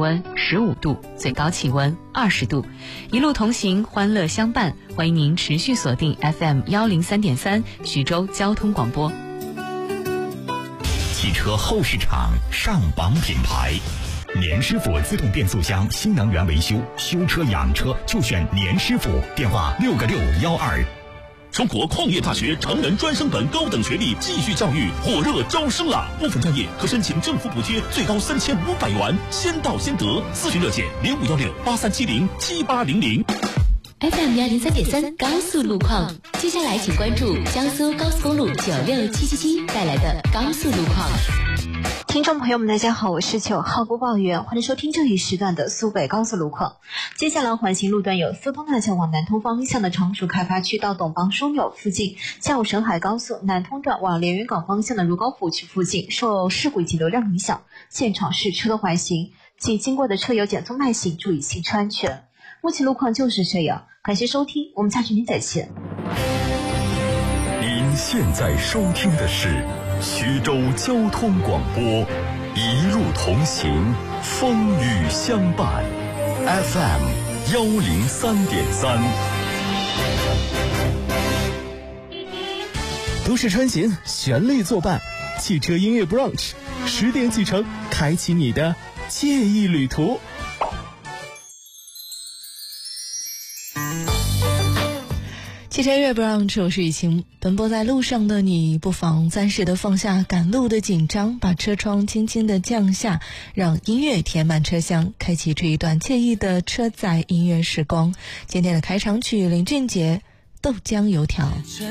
温15度，最高气温20度。一路同行，欢乐相伴，欢迎您持续锁定 FM103.3 徐州交通广播。 汽车后市场上榜品牌，年师傅自动变速箱新能源维修，修车养车就选年师傅，电话6个612。 中国矿业大学成人专升本高等学历继续教育火热招生了，部分专业可申请政府补贴，最高3500元，先到先得。咨询热线051683707800。 FM103.3 高速路况，接下来请关注江苏高速公路96777带来的高速路况。 听众朋友们大家好，我是9号播报员，欢迎收听这一时段的苏北高速路况。接下来环行路段有苏东大桥往南通方向的常熟开发区到董邦枢纽附近，下午沈海高速南通段往连云港方向的如皋湖区附近受事故以及流量影响，现场是车的缓行，请经过的车友减速慢行，注意行车安全。目前路况就是这样，感谢收听，我们下期您再见。 您现在收听的是徐州交通广播，一路同行，风雨相伴， FM103.3。 都市穿行，旋律作伴，汽车音乐 brunch， 10点启程，开启你的惬意旅途。 汽车乐 brunch， 我是雨晴。奔波在路上的你，不妨暂时的放下赶路的紧张，把车窗轻轻的降下，让音乐填满车厢，开启这一段惬意的车载音乐时光。今天的开场曲，林俊杰《豆浆油条》。